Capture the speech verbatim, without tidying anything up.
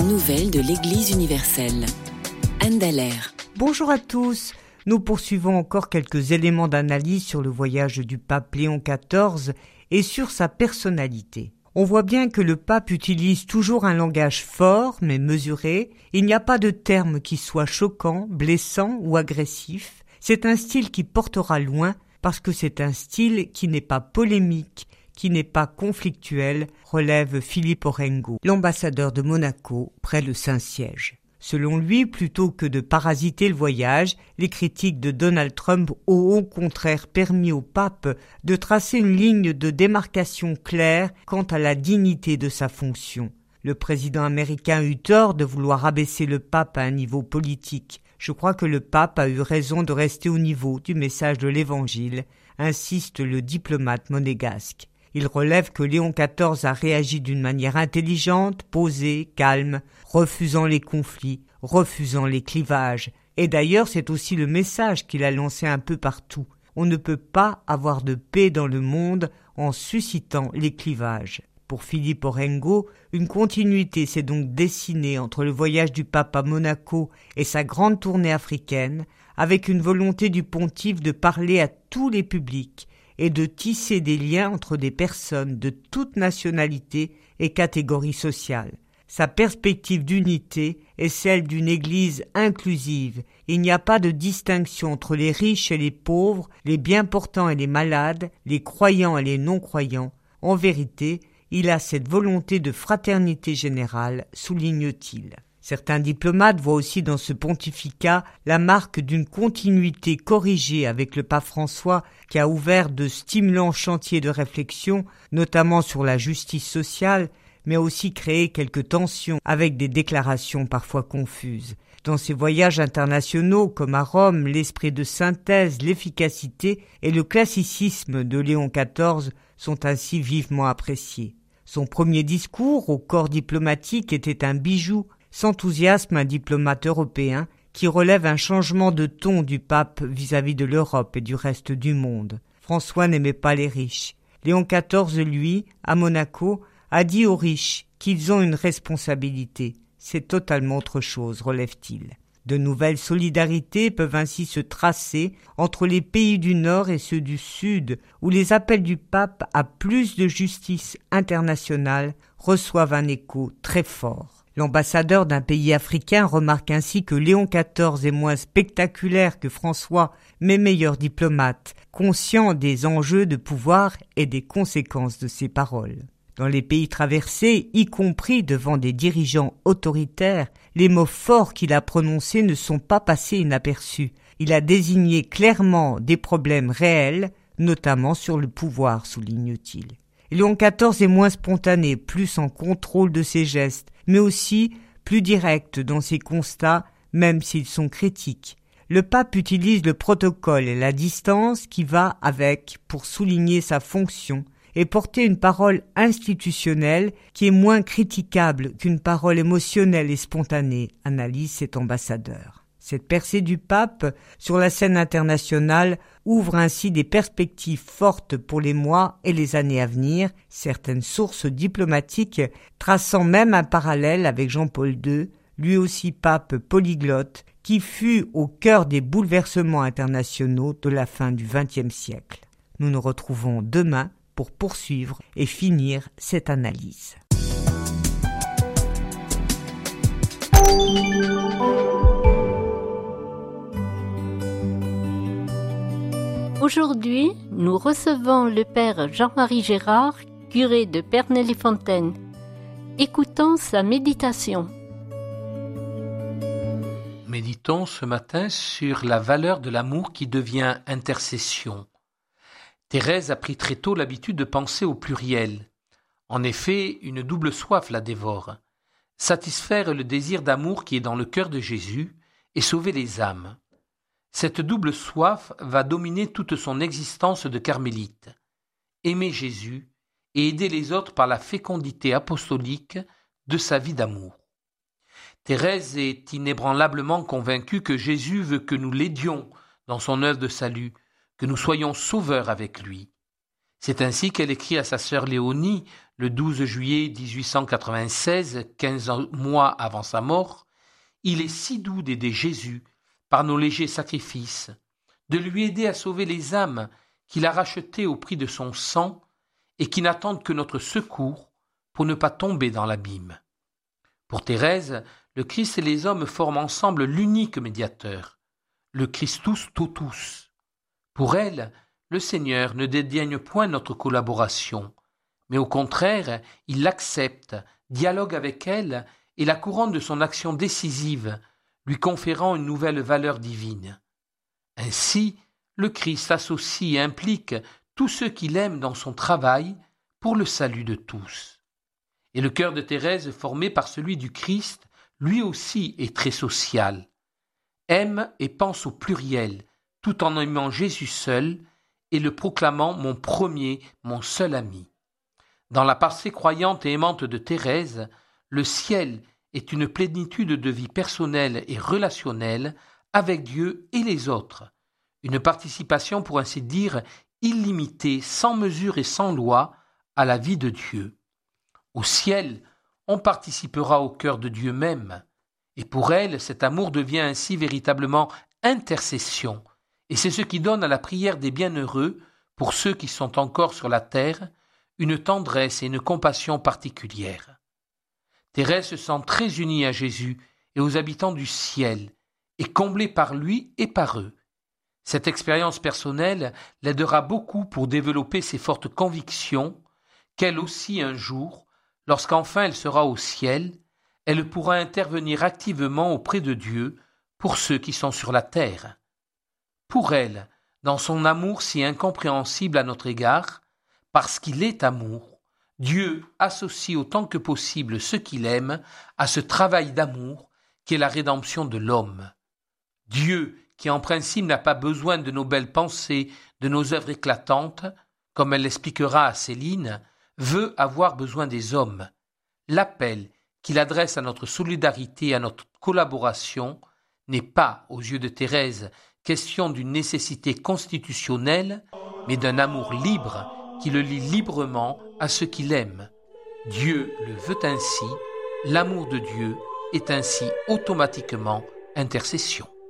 Nouvelles de l'Église universelle. Anne Dallaire. Bonjour à tous. Nous poursuivons encore quelques éléments d'analyse sur le voyage du pape Léon quatorze et sur sa personnalité. On voit bien que le pape utilise toujours un langage fort mais mesuré. Il n'y a pas de terme qui soit choquant, blessant ou agressif. C'est un style qui portera loin parce que c'est un style qui n'est pas polémique, qui n'est pas conflictuel, relève Philippe Orengo, l'ambassadeur de Monaco près le Saint-Siège. Selon lui, plutôt que de parasiter le voyage, les critiques de Donald Trump ont au contraire permis au pape de tracer une ligne de démarcation claire quant à la dignité de sa fonction. Le président américain a eu tort de vouloir abaisser le pape à un niveau politique. Je crois que le pape a eu raison de rester au niveau du message de l'Évangile, insiste le diplomate monégasque. Il relève que Léon quatorze a réagi d'une manière intelligente, posée, calme, refusant les conflits, refusant les clivages. Et d'ailleurs, c'est aussi le message qu'il a lancé un peu partout. On ne peut pas avoir de paix dans le monde en suscitant les clivages. Pour Philippe Orengo, une continuité s'est donc dessinée entre le voyage du pape à Monaco et sa grande tournée africaine, avec une volonté du pontife de parler à tous les publics, et de tisser des liens entre des personnes de toute nationalité et catégorie sociale. Sa perspective d'unité est celle d'une Église inclusive. Il n'y a pas de distinction entre les riches et les pauvres, les bien portants et les malades, les croyants et les non-croyants. En vérité, il a cette volonté de fraternité générale, souligne-t-il. Certains diplomates voient aussi dans ce pontificat la marque d'une continuité corrigée avec le pape François qui a ouvert de stimulants chantiers de réflexion, notamment sur la justice sociale, mais aussi créé quelques tensions avec des déclarations parfois confuses. Dans ses voyages internationaux comme à Rome, l'esprit de synthèse, l'efficacité et le classicisme de Léon quatorze sont ainsi vivement appréciés. Son premier discours au corps diplomatique était un bijou, s'enthousiasme un diplomate européen qui relève un changement de ton du pape vis-à-vis de l'Europe et du reste du monde. François n'aimait pas les riches. Léon quatorze, lui, à Monaco, a dit aux riches qu'ils ont une responsabilité. C'est totalement autre chose, relève-t-il. De nouvelles solidarités peuvent ainsi se tracer entre les pays du Nord et ceux du Sud, où les appels du pape à plus de justice internationale reçoivent un écho très fort. L'ambassadeur d'un pays africain remarque ainsi que Léon quatorze est moins spectaculaire que François, mais meilleur diplomate, conscient des enjeux de pouvoir et des conséquences de ses paroles. Dans les pays traversés, y compris devant des dirigeants autoritaires, les mots forts qu'il a prononcés ne sont pas passés inaperçus. Il a désigné clairement des problèmes réels, notamment sur le pouvoir, souligne-t-il. Léon quatorze est moins spontané, plus en contrôle de ses gestes, mais aussi plus direct dans ses constats, même s'ils sont critiques. Le pape utilise le protocole et la distance qui va avec pour souligner sa fonction et porter une parole institutionnelle qui est moins critiquable qu'une parole émotionnelle et spontanée, analyse cet ambassadeur. Cette percée du pape sur la scène internationale ouvre ainsi des perspectives fortes pour les mois et les années à venir, certaines sources diplomatiques traçant même un parallèle avec Jean-Paul deux, lui aussi pape polyglotte, qui fut au cœur des bouleversements internationaux de la fin du vingtième siècle. Nous nous retrouvons demain pour poursuivre et finir cette analyse. Aujourd'hui, nous recevons le père Jean-Marie Gérard, curé de Pernay-les-Fontaines. Écoutons sa méditation. Méditons ce matin sur la valeur de l'amour qui devient intercession. Thérèse a pris très tôt l'habitude de penser au pluriel. En effet, une double soif la dévore. Satisfaire le désir d'amour qui est dans le cœur de Jésus et sauver les âmes. Cette double soif va dominer toute son existence de carmélite. Aimer Jésus et aider les autres par la fécondité apostolique de sa vie d'amour. Thérèse est inébranlablement convaincue que Jésus veut que nous l'aidions dans son œuvre de salut, que nous soyons sauveurs avec lui. C'est ainsi qu'elle écrit à sa sœur Léonie le douze juillet dix-huit cent quatre-vingt-seize, quinze mois avant sa mort, il est si doux d'aider Jésus par nos légers sacrifices, de lui aider à sauver les âmes qu'il a rachetées au prix de son sang et qui n'attendent que notre secours pour ne pas tomber dans l'abîme. Pour Thérèse, le Christ et les hommes forment ensemble l'unique médiateur, le Christus totus. Pour elle, le Seigneur ne dédaigne point notre collaboration, mais au contraire, il l'accepte, dialogue avec elle et la couronne de son action décisive, lui conférant une nouvelle valeur divine. Ainsi, le Christ associe et implique tous ceux qu'il aime dans son travail pour le salut de tous. Et le cœur de Thérèse, formé par celui du Christ, lui aussi est très social. Aime et pense au pluriel, tout en aimant Jésus seul et le proclamant mon premier, mon seul ami. Dans la pensée croyante et aimante de Thérèse, le ciel est une plénitude de vie personnelle et relationnelle avec Dieu et les autres, une participation pour ainsi dire illimitée, sans mesure et sans loi, à la vie de Dieu. Au ciel, on participera au cœur de Dieu même, et pour elle, cet amour devient ainsi véritablement intercession, et c'est ce qui donne à la prière des bienheureux, pour ceux qui sont encore sur la terre, une tendresse et une compassion particulières. Thérèse se sent très unie à Jésus et aux habitants du ciel, et comblée par lui et par eux. Cette expérience personnelle l'aidera beaucoup pour développer ses fortes convictions qu'elle aussi un jour, lorsqu'enfin elle sera au ciel, elle pourra intervenir activement auprès de Dieu pour ceux qui sont sur la terre. Pour elle, dans son amour si incompréhensible à notre égard, parce qu'il est amour, Dieu associe autant que possible ceux qu'il aime à ce travail d'amour qu'est la rédemption de l'homme. Dieu, qui en principe n'a pas besoin de nos belles pensées, de nos œuvres éclatantes, comme elle l'expliquera à Céline, veut avoir besoin des hommes. L'appel qu'il adresse à notre solidarité et à notre collaboration n'est pas, aux yeux de Thérèse, question d'une nécessité constitutionnelle, mais d'un amour libre qui le lie librement à ce qu'il aime. Dieu le veut ainsi, l'amour de Dieu est ainsi automatiquement intercession.